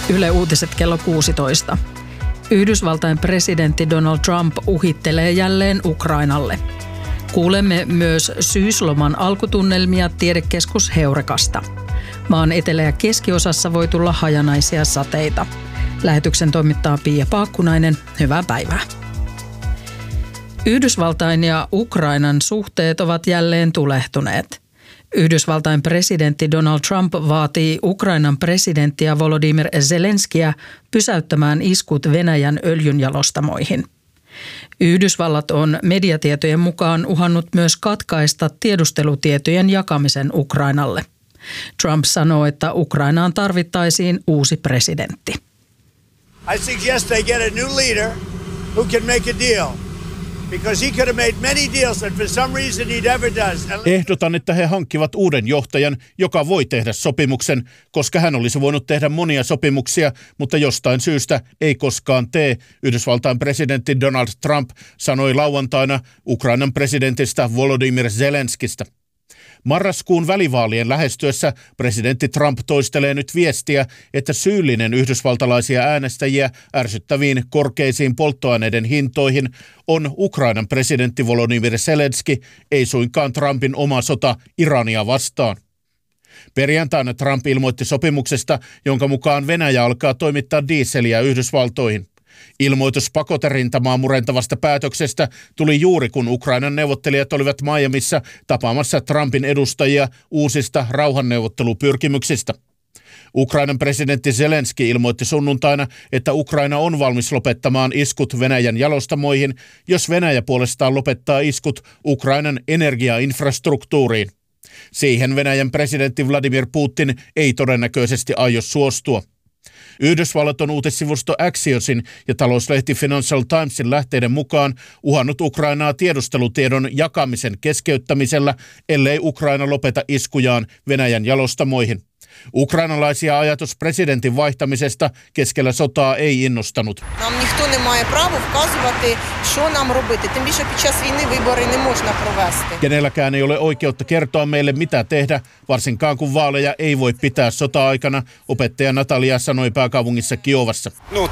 Yle Uutiset kello 16. Yhdysvaltain presidentti Donald Trump uhittelee jälleen Ukrainalle. Kuulemme myös syysloman alkutunnelmia tiedekeskus Heurekasta. Maan etelä- ja keskiosassa voi tulla hajanaisia sateita. Lähetyksen toimittaa Pia Paakkunainen. Hyvää päivää. Yhdysvaltain ja Ukrainan suhteet ovat jälleen tulehtuneet. Yhdysvaltain presidentti Donald Trump vaatii Ukrainan presidenttiä Volodymyr Zelenskiä pysäyttämään iskut Venäjän öljynjalostamoihin. Yhdysvallat on mediatietojen mukaan uhannut myös katkaista tiedustelutietojen jakamisen Ukrainalle. Trump sanoo, että Ukrainaan tarvittaisiin uusi presidentti. I suggest they get a new leader who can make a deal. Because he could have made many deals and for some reason he never does. Ehdotan, että he hankkivat uuden johtajan, joka voi tehdä sopimuksen, koska hän olisi voinut tehdä monia sopimuksia, mutta jostain syystä ei koskaan tee. Yhdysvaltain presidentti Donald Trump sanoi lauantaina Ukrainan presidentistä Volodymyr Zelenskistä. Marraskuun välivaalien lähestyessä presidentti Trump toistelee nyt viestiä, että syyllinen yhdysvaltalaisia äänestäjiä ärsyttäviin korkeisiin polttoaineiden hintoihin on Ukrainan presidentti Volodymyr Zelenski, ei suinkaan Trumpin oma sota Irania vastaan. Perjantaina Trump ilmoitti sopimuksesta, jonka mukaan Venäjä alkaa toimittaa dieseliä Yhdysvaltoihin. Ilmoitus pakoterintamaa murentavasta päätöksestä tuli juuri kun Ukrainan neuvottelijat olivat Miamissa tapaamassa Trumpin edustajia uusista rauhanneuvottelupyrkimyksistä. Ukrainan presidentti Zelenski ilmoitti sunnuntaina, että Ukraina on valmis lopettamaan iskut Venäjän jalostamoihin, jos Venäjä puolestaan lopettaa iskut Ukrainan energiainfrastruktuuriin. Siihen Venäjän presidentti Vladimir Putin ei todennäköisesti aio suostua. Yhdysvallat on uutissivusto Axiosin ja talouslehti Financial Timesin lähteiden mukaan uhannut Ukrainaa tiedustelutiedon jakamisen keskeyttämisellä, ellei Ukraina lopeta iskujaan Venäjän jalostamoihin. Ukrainalaisia ajatus presidentin vaihtamisesta keskellä sotaa ei innostanut. Kenelläkään ei ole oikeutta kertoa meille mitä tehdä, varsinkaan kun vaaleja ei voi pitää sota-aikana, opettaja Natalia sanoi pääkaupungissa Kiovassa.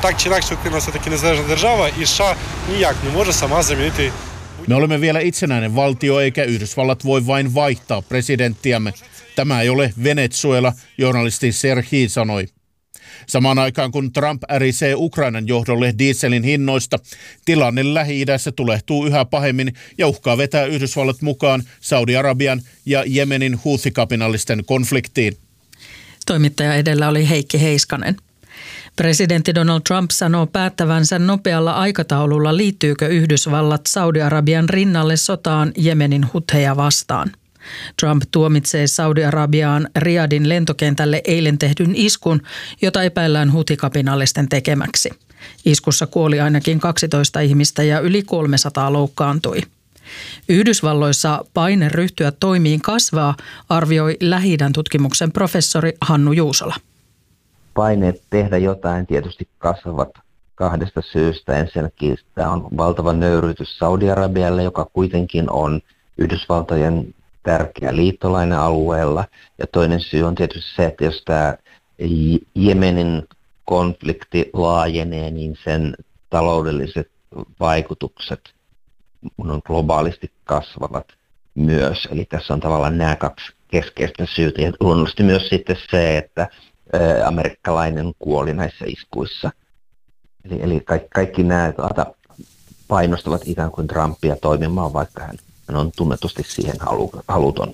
Me olemme vielä itsenäinen valtio, eikä Yhdysvallat voi vain vaihtaa presidenttiämme. Tämä ei ole Venezuela, journalisti Serhii sanoi. Samaan aikaan kun Trump ärisee Ukrainan johdolle dieselin hinnoista, tilanne Lähi-idässä tulehtuu yhä pahemmin ja uhkaa vetää Yhdysvallat mukaan Saudi-Arabian ja Jemenin Houthi-kapinallisten konfliktiin. Toimittaja edellä oli Heikki Heiskanen. Presidentti Donald Trump sanoo päättävänsä nopealla aikataululla, liittyykö Yhdysvallat Saudi-Arabian rinnalle sotaan Jemenin hutheja vastaan. Trump tuomitsee Saudi-Arabiaan Riyadhin lentokentälle eilen tehdyn iskun, jota epäillään huthi-kapinallisten tekemäksi. Iskussa kuoli ainakin 12 ihmistä ja yli 300 loukkaantui. Yhdysvalloissa paine ryhtyä toimiin kasvaa, arvioi Lähi-idän tutkimuksen professori Hannu Juusola. Paineet tehdä jotain tietysti kasvavat kahdesta syystä. Ensinnäkin tämä on valtava nöyryytys Saudi-Arabialle, joka kuitenkin on Yhdysvaltojen tärkeä liittolainen alueella. Ja toinen syy on tietysti se, että jos tämä Jemenin konflikti laajenee, niin sen taloudelliset vaikutukset globaalisti kasvavat myös. Eli tässä on tavallaan nämä kaksi keskeistä syytä. Ja luonnollisesti myös sitten se, että amerikkalainen kuoli näissä iskuissa. Eli kaikki nämä painostavat ikään kuin Trumpia toimimaan, vaikka hän on tunnetusti siihen haluton.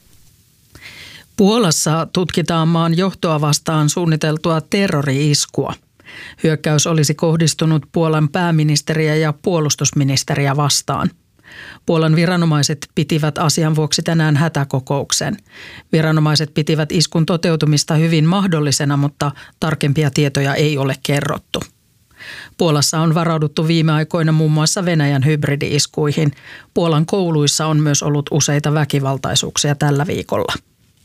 Puolassa tutkitaan maan johtoa vastaan suunniteltua terrori-iskua. Hyökkäys olisi kohdistunut Puolan pääministeriä ja puolustusministeriä vastaan. Puolan viranomaiset pitivät asian vuoksi tänään hätäkokouksen. Viranomaiset pitivät iskun toteutumista hyvin mahdollisena, mutta tarkempia tietoja ei ole kerrottu. Puolassa on varauduttu viime aikoina muun muassa Venäjän hybridi-iskuihin. Puolan kouluissa on myös ollut useita väkivaltaisuuksia tällä viikolla.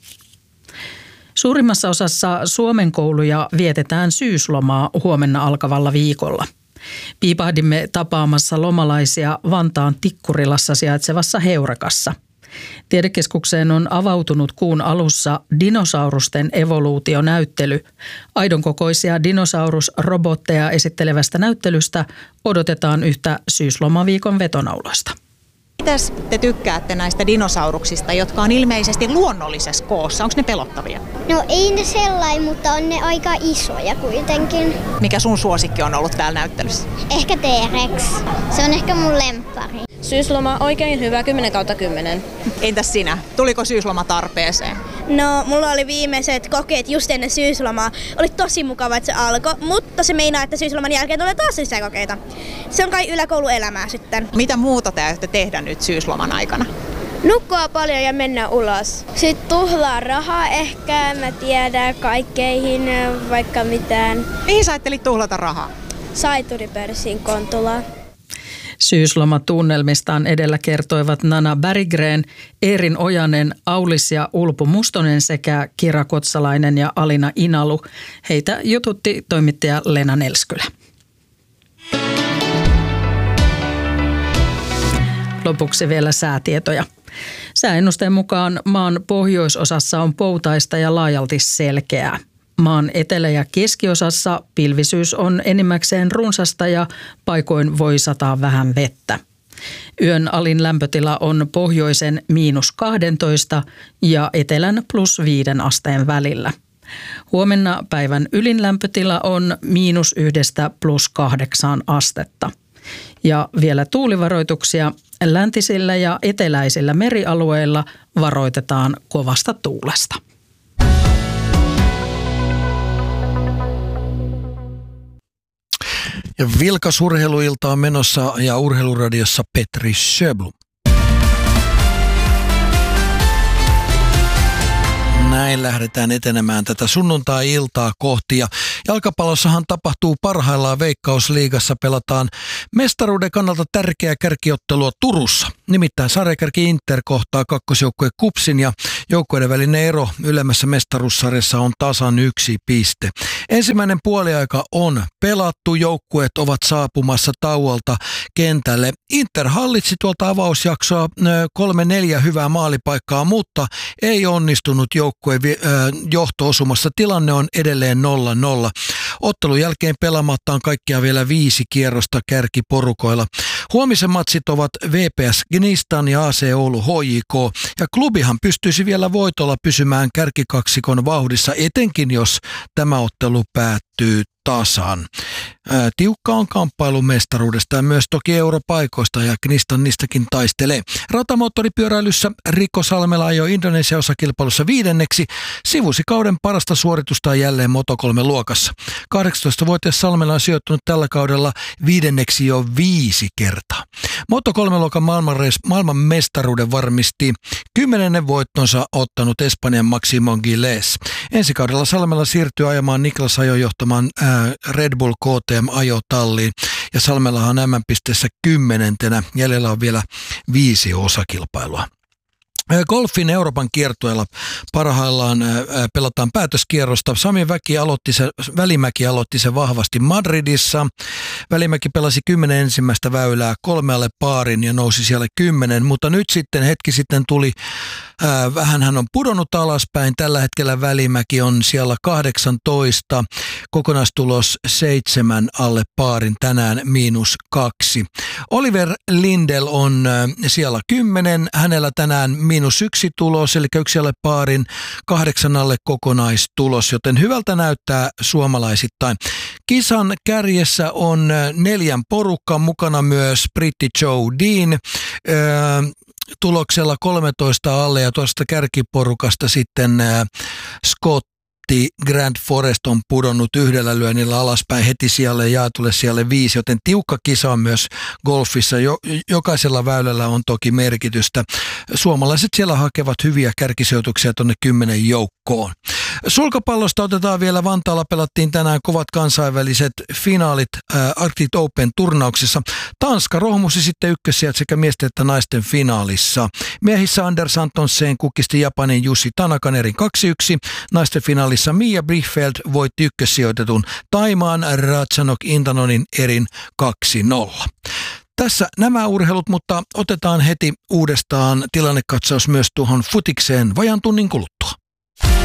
Suurimmassa osassa Suomen kouluja vietetään syyslomaa huomenna alkavalla viikolla. Piipahdimme tapaamassa lomalaisia Vantaan Tikkurilassa sijaitsevassa Heurekassa. Tiedekeskukseen on avautunut kuun alussa dinosaurusten evoluutionäyttely. Aidon kokoisia dinosaurusrobotteja esittelevästä näyttelystä odotetaan yhtä syyslomaviikon vetonauloista. Mitäs te tykkäätte näistä dinosauruksista, jotka on ilmeisesti luonnollisessa koossa? Onko ne pelottavia? No ei ne sellainen, mutta on ne aika isoja kuitenkin. Mikä sun suosikki on ollut täällä näyttelyssä? Ehkä T-Rex. Se on ehkä mun lemppari. Syysloma oikein hyvä, 10/10. Entäs sinä? Tuliko syysloma tarpeeseen? No, mulla oli viimeiset kokeet just ennen syyslomaa. Oli tosi mukava, että se alkoi, mutta se meinaa, että syysloman jälkeen tulee taas lisää kokeita. Se on kai yläkouluelämää sitten. Mitä muuta te aiotte tehdä nyt syysloman aikana? Nukkua paljon ja mennä ulos. Sitten tuhlaa rahaa ehkä, mä tiedän kaikkeihin, vaikka mitään. Mihin sä ajattelit tuhlata rahaa? Saituripörssin Kontulaan. Syyslomatunnelmistaan edellä kertoivat Nana Berggren, Eerin Ojanen, Aulis ja Ulpu Mustonen sekä Kira Kotsalainen ja Alina Inalu. Heitä jututti toimittaja Lena Nelskylä. Lopuksi vielä säätietoja. Sääennusteen mukaan maan pohjoisosassa on poutaista ja laajalti selkeää. Maan etelä- ja keskiosassa pilvisyys on enimmäkseen runsasta ja paikoin voi sataa vähän vettä. Yön alin lämpötila on pohjoisen -12 ja etelän +5 asteen välillä. Huomenna päivän ylin lämpötila on -1 +8 astetta. Ja vielä tuulivaroituksia. Läntisillä ja eteläisillä merialueilla varoitetaan kovasta tuulesta. Ja vilkas urheiluilta on menossa ja urheiluradiossa Petri Sjöblom. Näin lähdetään etenemään tätä sunnuntai-iltaa kohti. Ja jalkapallossahan tapahtuu parhaillaan Veikkausliigassa. Pelataan mestaruuden kannalta tärkeää kärkiottelua Turussa. Nimittäin sarjakärki Inter kohtaa kakkosjoukkue KuPSin ja joukkueiden välinen ero ylemmässä mestaruussarjassa on tasan 1 piste. Ensimmäinen puoliaika on pelattu. Joukkueet ovat saapumassa tauolta kentälle. Inter hallitsi tuolta avausjaksoa 3-4 hyvää maalipaikkaa, mutta ei onnistunut joukkueen johto-osumassa. Tilanne on edelleen 0-0. Ottelun jälkeen pelaamatta on kaikkiaan vielä 5 kierrosta kärkiporukoilla. Huomisen matsit ovat VPS Gnistan ja AC Oulu HJK. Ja klubihan pystyisi vielä voitolla pysymään kärkikaksikon vauhdissa, etenkin jos tämä ottelu päättyy tasan. Tiukka on kamppailu mestaruudesta ja myös toki europaikoista ja Gnistan niistäkin taistelee. Ratamoottoripyöräilyssä Rico Salmela ajoi Indonesia-osakilpailussa 5. sivusi kauden parasta suoritusta jälleen Moto3-luokassa. 18-vuotias Salmela on sijoittunut tällä kaudella 5. jo 5 kertaa. Moto3-luokan maailman mestaruuden varmisti 10. voittonsa ottanut Espanjan Maximo Giles. Ensi kaudella Salmela siirtyy ajamaan Niklas Ajon johtamaan Red Bull KTM-ajotalliin ja Salmelahan M-pisteessä 10. Jäljellä on vielä 5 osakilpailua. Golfin Euroopan kiertueella parhaillaan pelataan päätöskierrosta. Sami Välimäki aloitti se vahvasti Madridissa. Välimäki pelasi 10 ensimmäistä väylää 3 alle paarin ja nousi siellä 10, mutta nyt sitten hetki sitten tuli, vähän hän on pudonnut alaspäin. Tällä hetkellä Välimäki on siellä 18, kokonaistulos 7 alle paarin, tänään -2. Oliver Lindell on siellä 10, hänellä tänään -1 tulos, eli 1 alle paarin, 8 alle kokonaistulos, joten hyvältä näyttää suomalaisittain. Kisan kärjessä on 4 porukka, mukana myös britti Joe Dean, tuloksella 13 alle ja tuosta kärkiporukasta sitten Scott Grand Forest on pudonnut 1 lyönnillä alaspäin heti sijalle jaetulle sijalle 5, joten tiukka kisa on myös golfissa. Jokaisella väylällä on toki merkitystä. Suomalaiset siellä hakevat hyviä kärkisijoituksia tuonne 10 joukkoon. Sulkapallosta otetaan vielä. Vantaalla pelattiin tänään kovat kansainväliset finaalit Arctic Open -turnauksessa. Tanska rohmusi sitten ykkössijat sekä miesten että naisten finaalissa. Miehissä Anders Antonsen kukisti Japanin Jussi Tanakan erin 2-1. Naisten finaalissa Mia Brichfeld voitti ykkössijoitetun Thaimaan Ratchanok Intanonin erin 2-0. Tässä nämä urheilut, mutta otetaan heti uudestaan tilannekatsaus myös tuohon futikseen vajaan tunnin kuluttua.